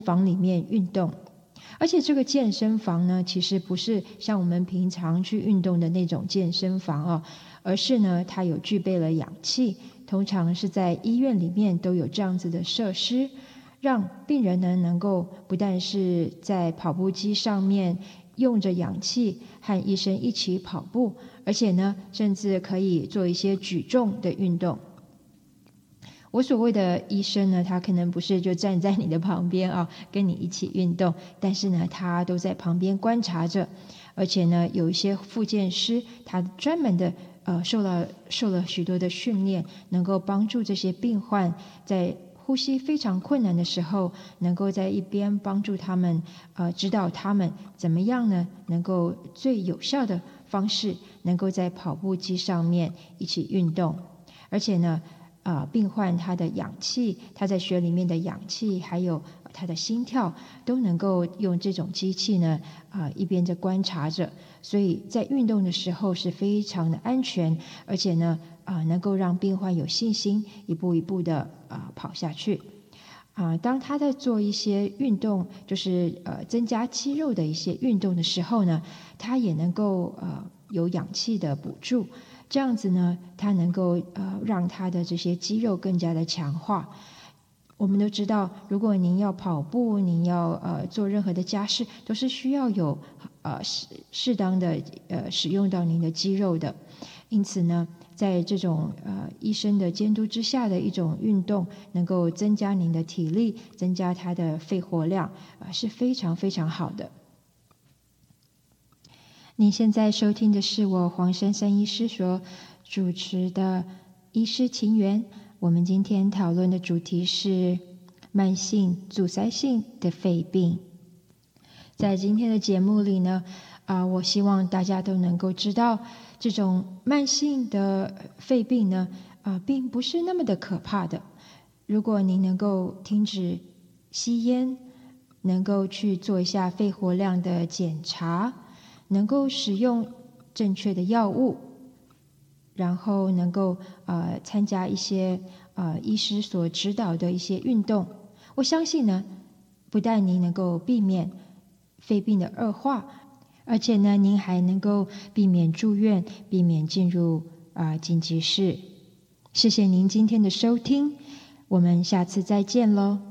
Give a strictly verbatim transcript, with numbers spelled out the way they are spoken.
房里面运动。而且这个健身房呢，其实不是像我们平常去运动的那种健身房哦，而是呢它有具备了氧气，通常是在医院里面都有这样子的设施，让病人呢能够不但是在跑步机上面用着氧气和医生一起跑步，而且呢甚至可以做一些举重的运动。我所谓的医生呢，他可能不是就站在你的旁边啊，跟你一起运动，但是呢他都在旁边观察着，而且呢有一些复健师，他专门的呃受了受了许多的训练，能够帮助这些病患在呼吸非常困难的时候，能够在一边帮助他们，呃，指导他们怎么样呢，能够最有效的方式，能够在跑步机上面一起运动，而且呢，呃，病患他的氧气，他在血里面的氧气，还有他的心跳，都能够用这种机器呢，啊、呃，一边在观察着，所以在运动的时候是非常的安全，而且呢，啊、呃，能够让病患有信心，一步一步的啊、呃、跑下去。啊、呃，当他在做一些运动，就是呃增加肌肉的一些运动的时候呢，他也能够呃有氧气的补助。这样子呢，它能够呃让他的这些肌肉更加的强化。我们都知道，如果您要跑步，您要呃做任何的家事，都是需要有呃适适当的呃使用到您的肌肉的。因此呢，在这种呃医生的监督之下的一种运动，能够增加您的体力，增加它的肺活量，啊、呃、是非常非常好的。您现在收听的是我黄珊珊医师所主持的医师情缘。我们今天讨论的主题是慢性阻塞性的肺病。在今天的节目里呢，啊、呃，我希望大家都能够知道，这种慢性的肺病呢，啊、呃，并不是那么的可怕的。如果您能够停止吸烟，能够去做一下肺活量的检查，能够使用正确的药物，然后能够呃参加一些呃医师所指导的一些运动，我相信呢，不但您能够避免肺病的恶化，而且呢，您还能够避免住院，避免进入啊、呃、紧急室。谢谢您今天的收听，我们下次再见喽。